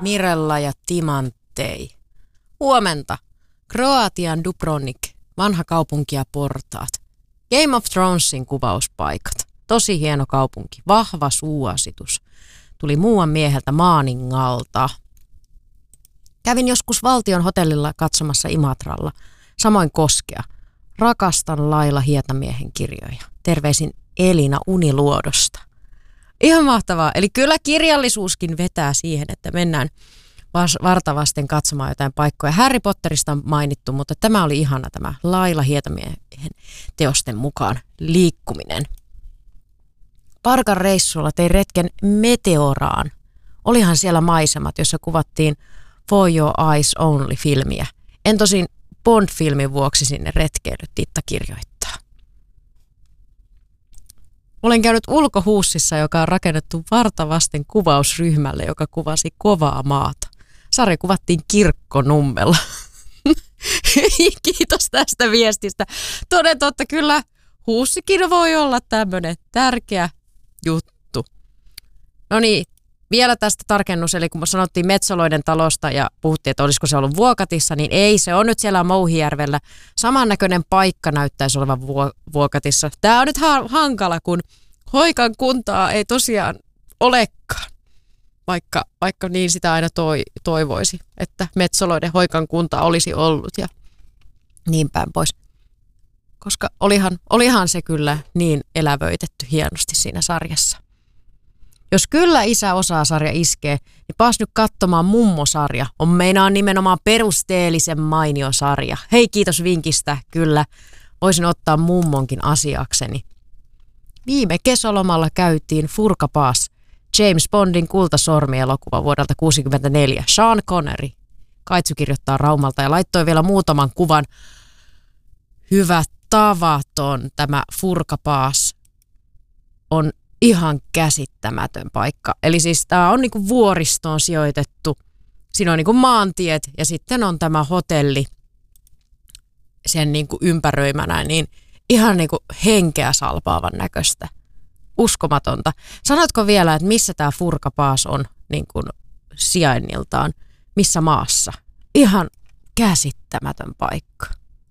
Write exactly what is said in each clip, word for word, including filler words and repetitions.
Mirella ja Timantei. Huomenta. Kroatian Dubrovnik, vanha kaupunki ja portaat. Game of Thronesin kuvauspaikat. Tosi hieno kaupunki, vahva suositus. Tuli muuan mieheltä Maaningalta. Kävin joskus valtion hotellilla katsomassa Imatralla. Samoin Koskea. Rakastan Laila Hietamiehen kirjoja. Terveisin Elina Uniluodosta. Ihan mahtavaa. Eli kyllä kirjallisuuskin vetää siihen, että mennään vartavasten katsomaan jotain paikkoja. Harry Potterista on mainittu, mutta tämä oli ihana tämä Laila Hietamiehen teosten mukaan liikkuminen. Parkan reissulla tein retken Meteoraan. Olihan siellä maisemat, jossa kuvattiin For Your Eyes Only-filmiä. En tosin Bond-filmin vuoksi sinne retkeillyt, Titta kirjoittaa. Olen käynyt ulkohuussissa, joka on rakennettu vartavasten kuvausryhmälle, joka kuvasi kovaa maata. Sarja kuvattiin Kirkkonummella. Kiitos tästä viestistä. Toden totta, kyllä huussikin voi olla tämmöinen tärkeä juttu. No niin, vielä tästä tarkennus, eli kun sanottiin Metsoloiden talosta ja puhuttiin, että olisiko se ollut Vuokatissa, niin ei, se on nyt siellä Mouhijärvellä. Samannäköinen paikka näyttäisi olevan Vuokatissa. Tämä on nyt ha- hankala, kun Hoikan kuntaa ei tosiaan olekaan, vaikka, vaikka niin sitä aina toi, toivoisi, että Metsoloiden Hoikan kunta olisi ollut ja niin päin pois. Koska olihan, olihan se kyllä niin elävöitetty hienosti siinä sarjassa. Jos kyllä isä osaa sarja iskee, niin paas nyt katsomaan Mummo-sarja. On meinaan nimenomaan perusteellisen mainio sarja. Hei, kiitos vinkistä. Kyllä, voisin ottaa mummonkin asiakseni. Viime kesälomalla käytiin Furka-Pass, James Bondin Kultasormi-elokuva vuodelta kuusikymmentäneljä. Sean Connery. Kaitsu kirjoittaa Raumalta ja laittoi vielä muutaman kuvan. Hyvä tavaton tämä Furka-Pass on ihan käsittämätön paikka. Eli siis tämä on niinku vuoristoon sijoitettu. Siinä on niinku maantiet ja sitten on tämä hotelli sen niinku ympäröimänä, niin ihan niinku henkeä salpaavan näköistä. Uskomatonta. Sanotko vielä, että missä tämä Furka-Pass on niinku sijainniltaan? Missä maassa? Ihan käsittämätön paikka.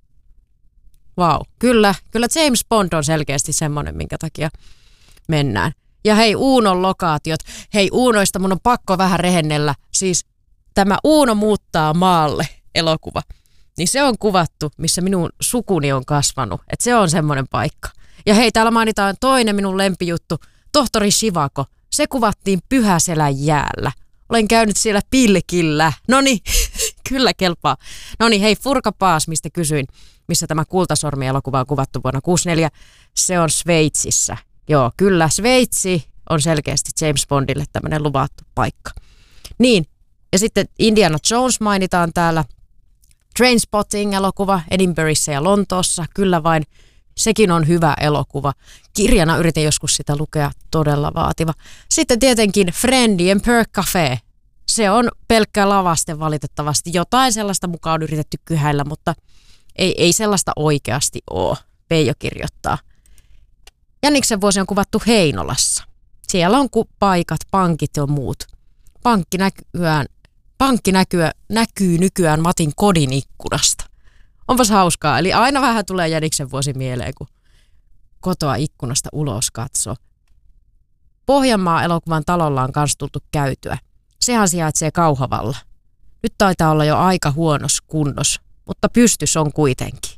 Vau, wow. Kyllä, kyllä James Bond on selkeästi semmoinen, minkä takia mennään. Ja hei, Uunon lokaatiot. Hei, Uunoista mun on pakko vähän rehennellä. Siis tämä Uuno muuttaa maalle elokuva. Niin se on kuvattu, missä minun sukuni on kasvanut. Että se on semmoinen paikka. Ja hei, täällä mainitaan toinen minun lempijuttu. Tohtori Shivako. Se kuvattiin Pyhäselän jäällä. Olen käynyt siellä pilkillä. Noniin, kyllä kelpaa. Noniin, hei, Furka-Pass, mistä kysyin, missä tämä Kultasormi-elokuva on kuvattu vuonna kuusikymmentäneljä. Se on Sveitsissä. Joo, kyllä, Sveitsi on selkeästi James Bondille tämmöinen luvattu paikka. Niin, ja sitten Indiana Jones mainitaan täällä. Trainspotting-elokuva Edinburghissa ja Lontoossa, kyllä vain. Sekin on hyvä elokuva. Kirjana yritin joskus sitä lukea, todella vaativa. Sitten tietenkin Friendien Per Café. Se on pelkkä lavaste valitettavasti. Jotain sellaista mukaan on yritetty kyhäillä, mutta ei, ei sellaista oikeasti ole. Veijo kirjoittaa. Jäniksen vuosi on kuvattu Heinolassa. Siellä on paikat, pankit ja muut. Pankki, näkyään, pankki näkyy, näkyy nykyään Matin kodin ikkunasta. Onpas hauskaa. Eli aina vähän tulee Jäniksen vuosi mieleen, kun kotoa ikkunasta ulos katsoo. Pohjanmaa-elokuvan talolla on kans tultu käytyä. Sehän sijaitsee Kauhavalla. Nyt taitaa olla jo aika huonos kunnos, mutta pystys on kuitenkin.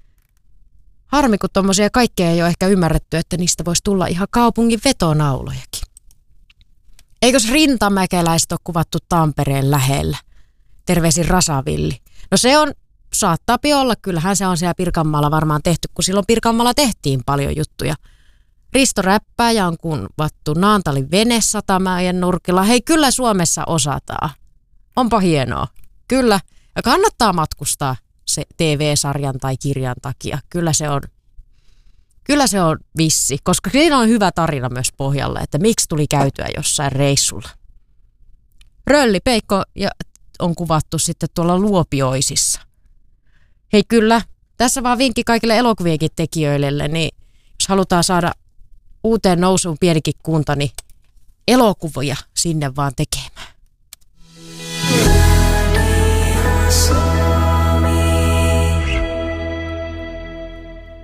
Harmi, kun tommosia kaikkea ei ole ehkä ymmärretty, että niistä voisi tulla ihan kaupungin vetonaulojakin. Eikös rintamäkeläiset ole kuvattu Tampereen lähellä? Terveisin Rasavilli. No se on, saattaapi olla, kyllähän se on siellä Pirkanmaalla varmaan tehty, kun silloin Pirkanmaalla tehtiin paljon juttuja. Risto Räppääjä on kuvattu Naantalin venesatamäen nurkilla. Hei, kyllä Suomessa osataan. Onpa hienoa. Kyllä. Ja kannattaa matkustaa se T V-sarjan tai kirjan takia. Kyllä se on, kyllä se on vissi, koska siinä on hyvä tarina myös pohjalla, että miksi tuli käytyä jossain reissulla. Rölli Peikko on kuvattu sitten tuolla Luopioisissa. Hei kyllä, tässä vaan vinkki kaikille elokuvienkin tekijöille, niin jos halutaan saada uuteen nousuun pienikin kunta, niin elokuvia sinne vaan tekemään.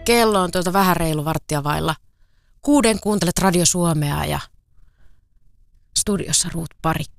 kello on tuota vähän reilu varttia vailla. Kuuden kuuntelet Radio Suomea ja studiossa Ruut Parikka.